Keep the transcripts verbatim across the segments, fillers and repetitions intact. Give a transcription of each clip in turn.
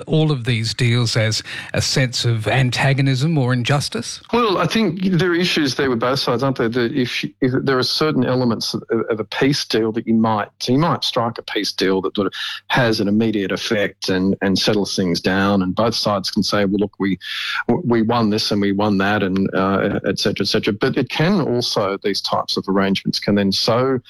all of these deals as a sense of antagonism or injustice? Well, I think there are issues there with both sides, aren't there? That if, if there are certain elements of, of a peace deal that you might, so you might strike a peace deal that sort of has an immediate effect and, and settles things down, and both sides can say, well, look, we we won this and we won that, and uh, et cetera, et cetera. But it can also, these types of arrangements can then sow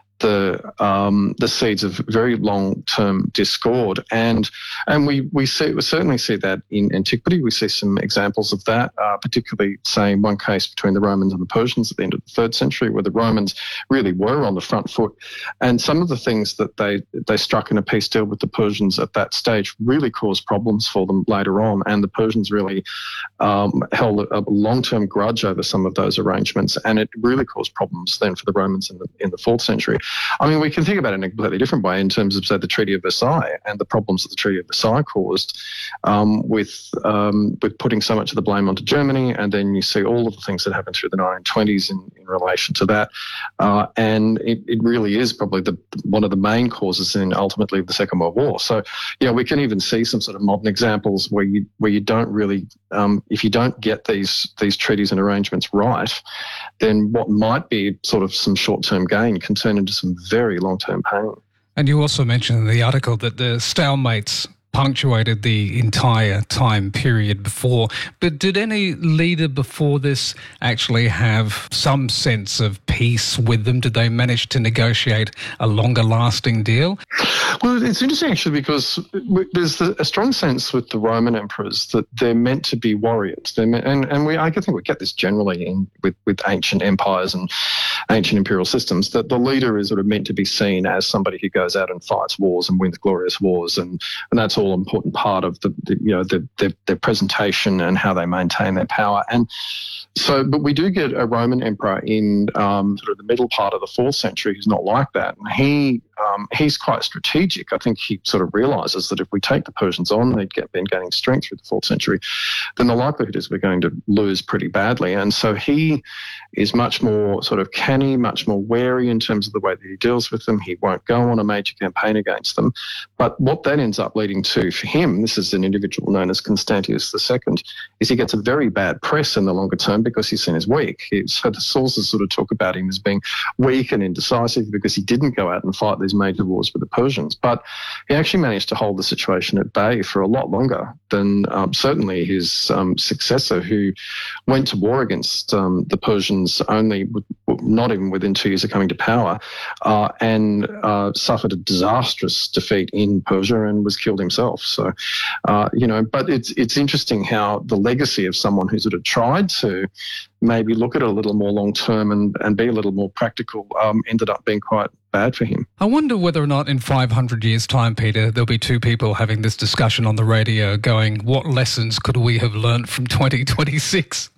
the um, the seeds of very long-term discord, and and we we see we certainly see that in antiquity. We see some examples of that, uh, particularly, say, in one case between the Romans and the Persians at the end of the third century, where the Romans really were on the front foot, and some of the things that they they struck in a peace deal with the Persians at that stage really caused problems for them later on, and the Persians really um, held a, a long-term grudge over some of those arrangements, and it really caused problems then for the Romans in the in the fourth century. I mean, we can think about it in a completely different way in terms of, say, the Treaty of Versailles and the problems that the Treaty of Versailles caused um, with um, with putting so much of the blame onto Germany, and then you see all of the things that happened through the nineteen twenties in, in relation to that. Uh, and it, it really is probably the one of the main causes in ultimately the Second World War. So, yeah, we can even see some sort of modern examples where you where you don't really, um, if you don't get these these treaties and arrangements right, then what might be sort of some short-term gain can turn into some very long-term pain. And you also mentioned in the article that the stalemates punctuated the entire time period before. But did any leader before this actually have some sense of peace with them? Did they manage to negotiate a longer lasting deal? Well, it's interesting actually, because there's a strong sense with the Roman emperors that they're meant to be warriors. They're meant, and, and we, I think we get this generally in with, with ancient empires and ancient imperial systems, that the leader is sort of meant to be seen as somebody who goes out and fights wars and wins glorious wars, and, and that's all an important part of the, the you know the, the, their presentation and how they maintain their power. And so, but we do get a Roman emperor in um, sort of the middle part of the fourth century who's not like that, and he um, he's quite strategic. I think he sort of realises that if we take the Persians on, they'd get been gaining strength through the fourth century, then the likelihood is we're going to lose pretty badly. And so he is much more sort of canny, much more wary in terms of the way that he deals with them. He won't go on a major campaign against them. But what that ends up leading to for him, this is an individual known as Constantius the Second, is he gets a very bad press in the longer term because he's seen as weak. He, so the sources sort of talk about him as being weak and indecisive because he didn't go out and fight these major wars with the Persians. But he actually managed to hold the situation at bay for a lot longer than um, certainly his um, successor, who went to war against um, the Persians only not even within two years of coming to power, uh, and uh, suffered a disastrous defeat in Persia and was killed himself. So, uh, you know, but it's it's interesting how the legacy of someone who sort of tried to maybe look at it a little more long term and, and be a little more practical um, ended up being quite bad for him. I wonder whether or not in five hundred years' time, Peter, there'll be two people having this discussion on the radio going, what lessons could we have learnt from twenty twenty-six?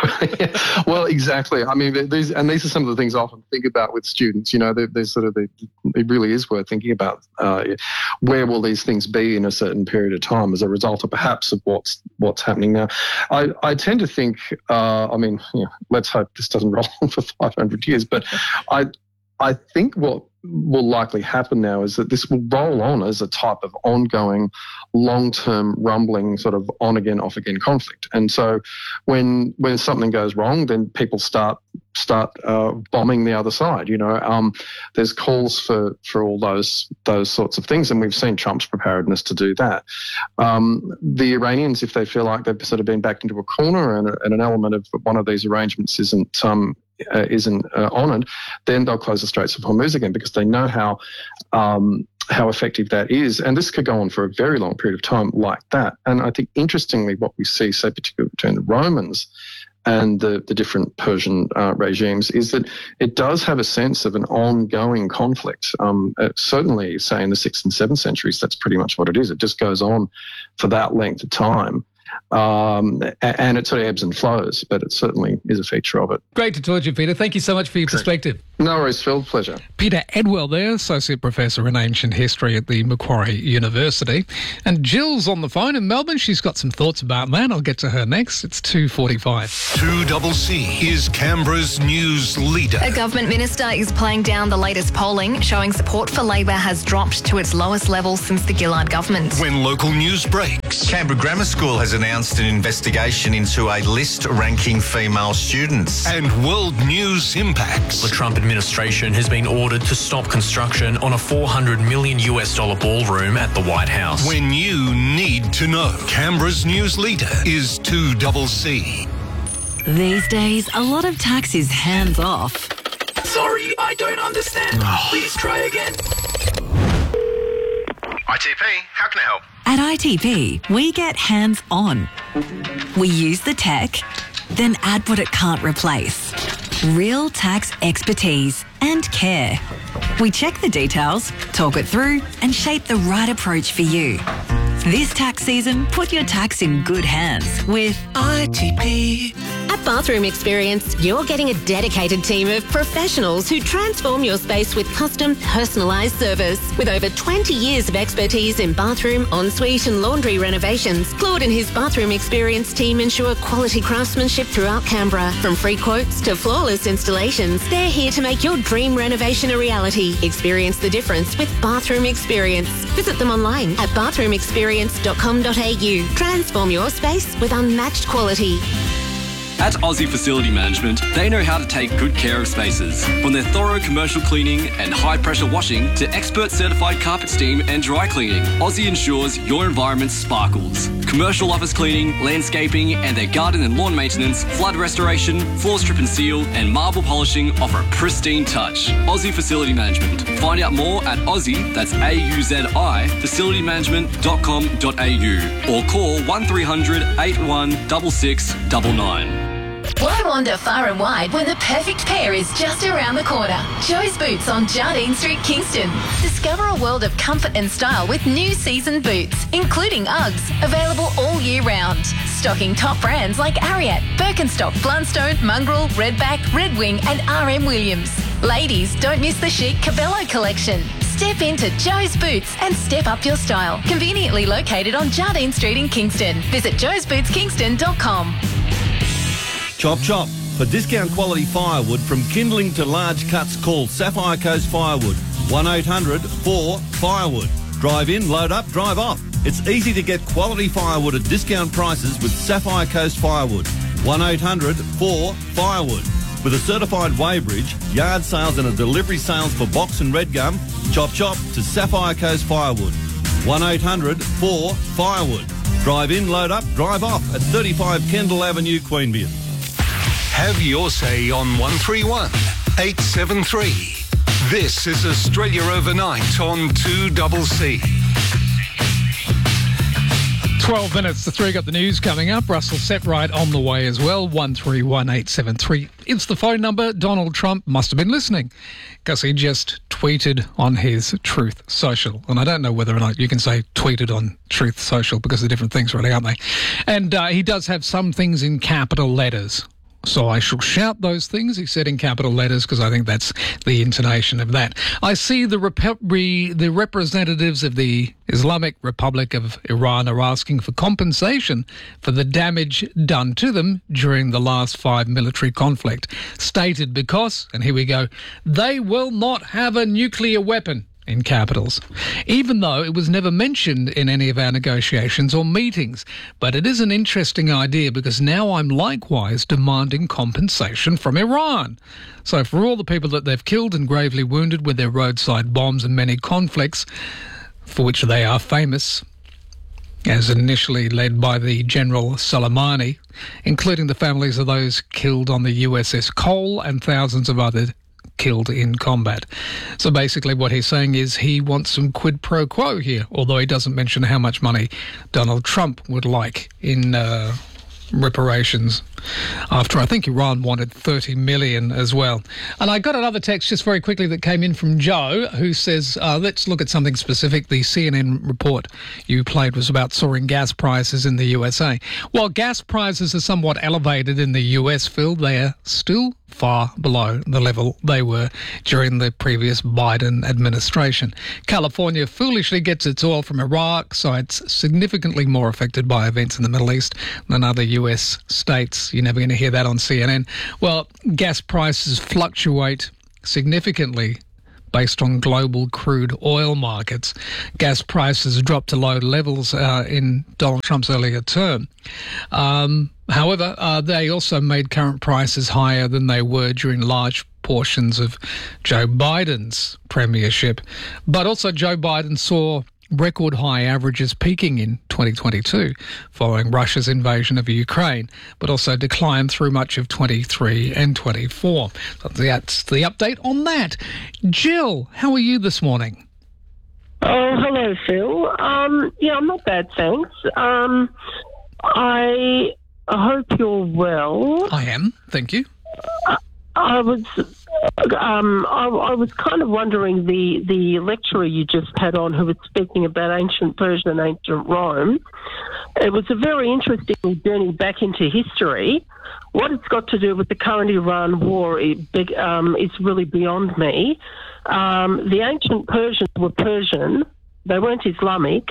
Yeah, well, exactly. I mean, these and these are some of the things I often think about with students. You know, there's sort of the, it really is worth thinking about. Uh, where will these things be in a certain period of time as a result of perhaps of what's what's happening now? I, I tend to think. Uh, I mean, you know, let's hope this doesn't roll on for five hundred years. But I I think what will likely happen now is that this will roll on as a type of ongoing, long-term, rumbling sort of on-again, off-again conflict. And so when when something goes wrong, then people start start uh, bombing the other side. You know, um, there's calls for, for all those those sorts of things, and we've seen Trump's preparedness to do that. Um, the Iranians, if they feel like they've sort of been backed into a corner and, and an element of one of these arrangements isn't um, Uh, isn't uh, honoured, then they'll close the Straits of Hormuz again because they know how um, how effective that is. And this could go on for a very long period of time like that. And I think, interestingly, what we see, say, particularly between the Romans and the, the different Persian uh, regimes, is that it does have a sense of an ongoing conflict. Um, uh, certainly, say, in the sixth and seventh centuries, that's pretty much what it is. It just goes on for that length of time. Um, and it sort of ebbs and flows, but it certainly is a feature of it. Great to talk to you, Peter. Thank you so much for your perspective. No worries, Phil. Pleasure. Peter Edwell there, Associate Professor in Ancient History at the Macquarie University. And Jill's on the phone in Melbourne. She's got some thoughts about that. I'll get to her next. It's two forty-five. two C C is Canberra's news leader. A government minister is playing down the latest polling, showing support for Labor has dropped to its lowest level since the Gillard government. When local news breaks. Next. Canberra Grammar School has announced an investigation into a list ranking female students. And world news impacts. The Trump administration has been ordered to stop construction on a four hundred million US dollar ballroom at the White House. When you need to know. Canberra's news leader is two C C. These days, a lot of tax is hands off. Sorry, I don't understand. Please try again. I T P, how can I help? At I T P, we get hands on. We use the tech, then add what it can't replace. Real tax expertise and care. We check the details, talk it through, and shape the right approach for you. This tax season, put your tax in good hands with I T P. At Bathroom Experience, you're getting a dedicated team of professionals who transform your space with custom, personalised service. With over twenty years of expertise in bathroom, ensuite and laundry renovations, Claude and his Bathroom Experience team ensure quality craftsmanship throughout Canberra. From free quotes to flawless installations, they're here to make your dream renovation a reality. Experience the difference with Bathroom Experience. Visit them online at bathroom experience dot com dot a u. Transform your space with unmatched quality. At Aussie Facility Management, they know how to take good care of spaces. From their thorough commercial cleaning and high-pressure washing to expert certified carpet steam and dry cleaning, Aussie ensures your environment sparkles. Commercial office cleaning, landscaping, and their garden and lawn maintenance, flood restoration, floor strip and seal, and marble polishing offer a pristine touch. Aussie Facility Management. Find out more at Aussie, that's A U Z I, facility management dot com dot a u, or call one three hundred, eight one six six nine nine. Why wander far and wide when the perfect pair is just around the corner? Joe's Boots on Jardine Street, Kingston. Discover a world of comfort and style with new season boots, including Uggs, available all year round. Stocking top brands like Ariat, Birkenstock, Blundstone, Mongrel, Redback, Red Wing and R M Williams. Ladies, don't miss the chic Cabello collection. Step into Joe's Boots and step up your style. Conveniently located on Jardine Street in Kingston. Visit joes boots kingston dot com. Chop Chop. For discount quality firewood from kindling to large cuts, call Sapphire Coast Firewood. one eight hundred four firewood. Drive in, load up, drive off. It's easy to get quality firewood at discount prices with Sapphire Coast Firewood. one eight hundred four firewood. With a certified weighbridge, yard sales and a delivery sales for box and red gum, Chop Chop to Sapphire Coast Firewood. one eight hundred four firewood. Drive in, load up, drive off at thirty-five Kendall Avenue, Queanbeyan. Have your say on one three one, eight seven three. This is Australia Overnight on two C C. twelve minutes to three, got the news coming up. Russell Setright on the way as well. one three one eight seven three. It's the phone number. Donald Trump must have been listening because he just tweeted on his Truth Social. And I don't know whether or not you can say tweeted on Truth Social because they're different things really, aren't they? And uh, he does have some things in capital letters. So I shall shout those things, he said in capital letters, because I think that's the intonation of that. I see the rep- re- the representatives of the Islamic Republic of Iran are asking for compensation for the damage done to them during the last five military conflict. Stated because, and here we go, they will not have a nuclear weapon. In capitals, even though it was never mentioned in any of our negotiations or meetings. But it is an interesting idea because now I'm likewise demanding compensation from Iran. So for all the people that they've killed and gravely wounded with their roadside bombs and many conflicts, for which they are famous, as initially led by the General Soleimani, including the families of those killed on the U S S Cole and thousands of others killed in combat. So basically what he's saying is he wants some quid pro quo here, although he doesn't mention how much money Donald Trump would like in uh, reparations, after I think Iran wanted thirty million as well. And I got another text just very quickly that came in from Joe, who says, uh, let's look at something specific. The C N N report you played was about soaring gas prices in the U S A. While gas prices are somewhat elevated in the U S, Phil, they are still far below the level they were during the previous Biden administration. California foolishly gets its oil from Iraq, so it's significantly more affected by events in the Middle East than other U S states. You're never going to hear that on C N N. Well, gas prices fluctuate significantly based on global crude oil markets. Gas prices dropped to low levels uh, in Donald Trump's earlier term. Um, however, uh, they also made current prices higher than they were during large portions of Joe Biden's premiership. But also Joe Biden saw record high averages peaking in twenty twenty-two following Russia's invasion of Ukraine, but also declined through much of twenty-three and twenty-four. So that's the update on that. Jill, how are you this morning? Oh, hello, Phil. Um, yeah, I'm not bad, thanks. Um, I hope you're well. I am, thank you. I, I was... Um, I, I was kind of wondering, the, the lecturer you just had on who was speaking about ancient Persia and ancient Rome, it was a very interesting journey back into history. What it's got to do with the current Iran war it, big, um, is really beyond me. Um, the ancient Persians were Persian. They weren't Islamic.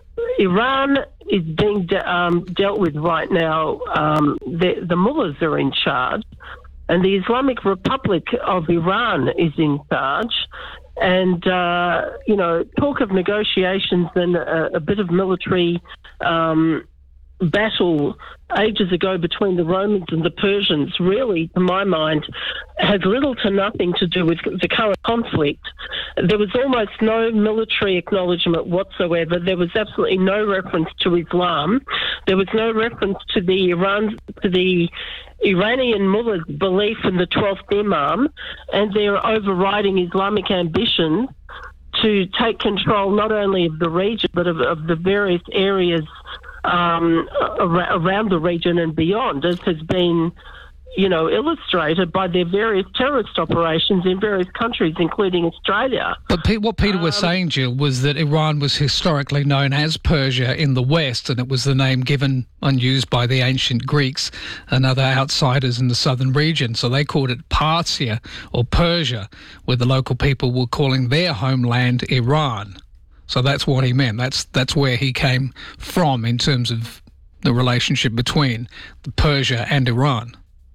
Iran is being de- um, dealt with right now. Um, the, the mullahs are in charge. And the Islamic Republic of Iran is in charge. And, uh, you know, talk of negotiations and a, a bit of military um, battle ages ago between the Romans and the Persians really, to my mind, has little to nothing to do with the current conflict. There was almost no military acknowledgement whatsoever. There was absolutely no reference to Islam. There was no reference to the Iran, to the Iranian mullahs' belief in the twelfth Imam and their overriding Islamic ambition to take control not only of the region but of, of the various areas um, ar- around the region and beyond, as has been, you know, illustrated by their various terrorist operations in various countries, including Australia. But Pete, what Peter um, was saying, Jill, was that Iran was historically known as Persia in the West, and it was the name given and used by the ancient Greeks and other outsiders in the southern region. So they called it Parthia or Persia, where the local people were calling their homeland Iran. So that's what he meant. That's that's where he came from in terms of the relationship between the Persia and Iran.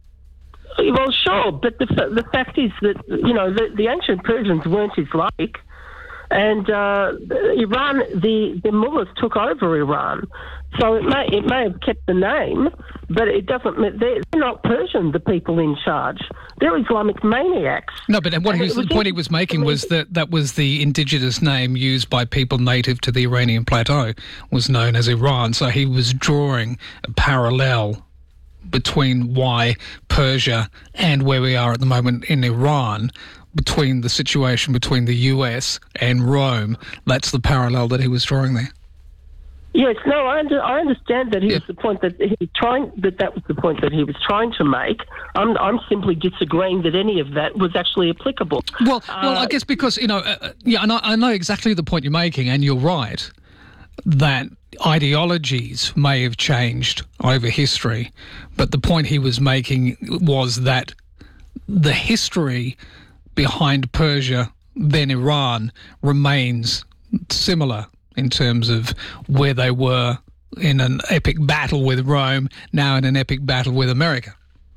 Well, sure, but the the fact is that, you know, the, the ancient Persians weren't Islamic, and uh, Iran, the, the mullahs took over Iran, so it may it may have kept the name, but it doesn't. They're, they're not Persian, the people in charge. They're Islamic maniacs. No, but what he was, was the point he was making was that that was the indigenous name used by people native to the Iranian plateau, was known as Iran. So he was drawing a parallel between why Persia and where we are at the moment in Iran, between the situation between the U S and Rome. That's the parallel that he was drawing there. Yes, no, I, under, I understand that he yeah. was the point that he was trying that that was the point that he was trying to make. I'm I'm simply disagreeing that any of that was actually applicable. Well, uh, well, I guess because, you know, uh, yeah, and I, I know exactly the point you're making, and you're right that ideologies may have changed over history, but the point he was making was that the history behind Persia, then Iran, remains similar in terms of where they were in an epic battle with Rome, now in an epic battle with America.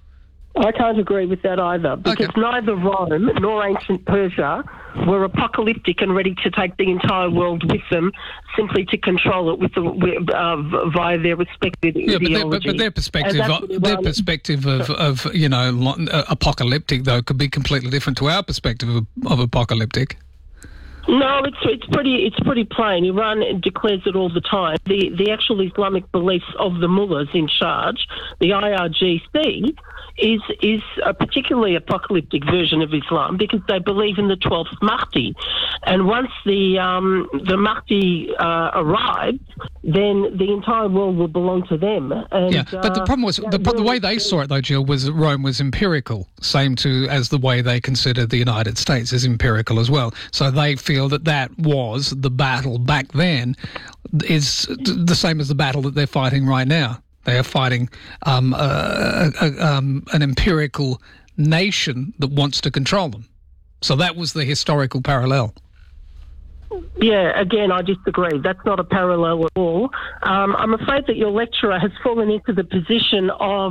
I can't agree with that either, because okay. neither Rome nor ancient Persia were apocalyptic and ready to take the entire world with them, simply to control it with the, uh, via their respective yeah, ideology. But, but, but their perspective, of, their perspective of, of, you know, apocalyptic, though, could be completely different to our perspective of, of apocalyptic. No, it's it's pretty it's pretty plain. Iran declares it all the time. The the actual Islamic beliefs of the mullahs in charge, the I R G C, is is a particularly apocalyptic version of Islam, because they believe in the twelfth Mahdi, and once the um, the Mahdi uh, arrives, then the entire world will belong to them. And, yeah, but the problem was, uh, the, the way they saw it, though, Jill, was that Rome was empirical, same to as the way they considered the United States is empirical as well. So they feel that that was the battle back then is the same as the battle that they're fighting right now. They are fighting um, a, a, um, an empirical nation that wants to control them. So that was the historical parallel. Yeah, again, I disagree. That's not a parallel at all. Um, I'm afraid that your lecturer has fallen into the position of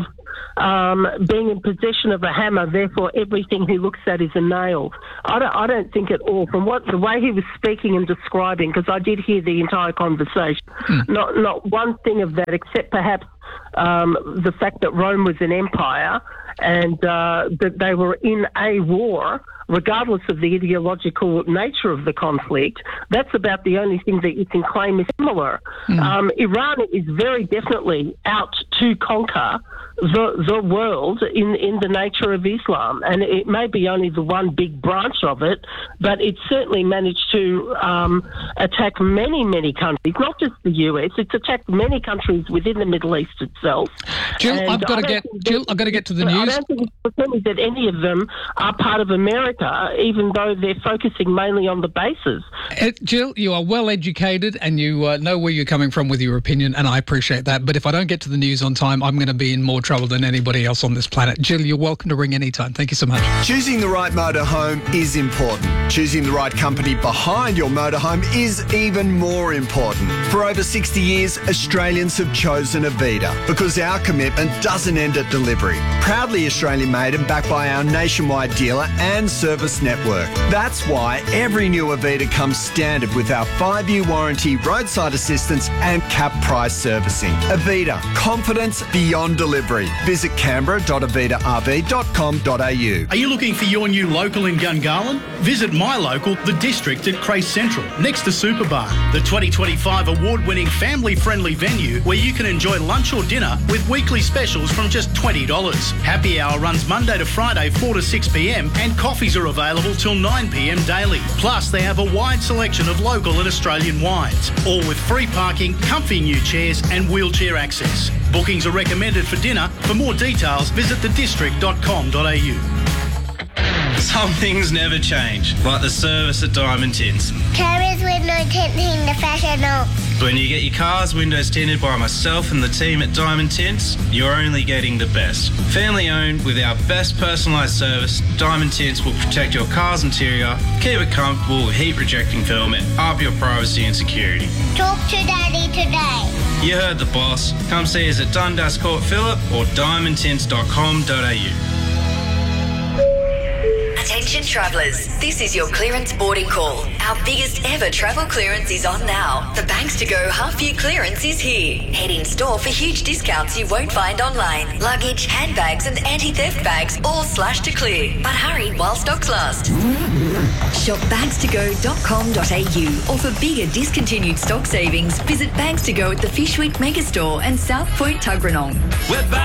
um, being in possession of a hammer, therefore everything he looks at is a nail. I don't, I don't think at all, from what the way he was speaking and describing, because I did hear the entire conversation, hmm. not, not one thing of that except perhaps um, the fact that Rome was an empire and uh, that they were in a war, regardless of the ideological nature of the conflict. That's about the only thing that you can claim is similar. Mm. Um, Iran is very definitely out to conquer the the world in, in the nature of Islam, and it may be only the one big branch of it, but it certainly managed to um, attack many, many countries, not just the U S. It's attacked many countries within the Middle East itself. Jill, and I've got to get Jill. I've got to get to the news. I don't think it's pretending that any of them are part of America, even though they're focusing mainly on the bases. Uh, Jill, you are well educated and you uh, know where you're coming from with your opinion, and I appreciate that. But if I don't get to the news on time, I'm going to be in more trouble than anybody else on this planet. Jill, you're welcome to ring anytime. Thank you so much. Choosing the right motorhome is important. Choosing the right company behind your motorhome is even more important. For over sixty years, Australians have chosen Avita because our commitment doesn't end at delivery. Proudly Australian made and backed by our nationwide dealer and service network. That's why every new Avita comes standard with our five-year warranty, roadside assistance and cap price servicing. Avita, confidence beyond delivery. Visit canberra dot avita r v dot com dot a u. Are you looking for your new local in Gungahlin? Visit my local, The District at Crace Central, next to Superbar, the twenty twenty-five award-winning family-friendly venue where you can enjoy lunch or dinner with weekly specials from just twenty dollars. Happy hour runs Monday to Friday, four to six p m, and coffees are available till nine p m daily. Plus, they have a wide selection of local and Australian wines, all with free parking, comfy new chairs and wheelchair access. Bookings are recommended for dinner. For more details, visit the district dot com dot a u. Some things never change, like the service at Diamond Tints. Carriers window tinting professional. When you get your car's windows tinted by myself and the team at Diamond Tints, you're only getting the best. Family owned with our best personalised service, Diamond Tints will protect your car's interior, keep it comfortable with heat rejecting film and up your privacy and security. Talk to Daddy today. You heard the boss. Come see us at Dundas Court Phillip or diamond tints dot com dot a u. Attention travellers, this is your clearance boarding call. Our biggest ever travel clearance is on now. The Banks to Go half year clearance is here. Head in store for huge discounts you won't find online. Luggage, handbags and anti-theft bags all slashed to clear. But hurry while stocks last. Shop bags to go dot com dot a u or for bigger discontinued stock savings, visit Bags to Go at the Fish Week Megastore and South Point Tuggeranong. We're back.